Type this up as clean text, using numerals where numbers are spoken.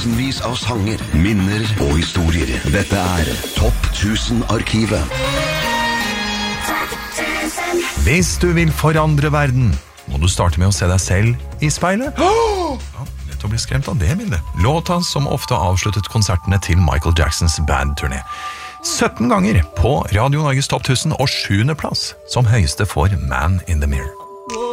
tusenvis av sanger, minner og historier. Dette Topp 1000-arkivet. Hvis du vil forandre verden, må du starte med å se deg selv i speilet. Ja, lett å bli skremt av det bildet. Låta som ofte avsluttet konsertene til Michael Jacksons bandturné. 17 ganger på Radio Norges Topp 1000 og 7. plass som høyeste for Man in the Mirror.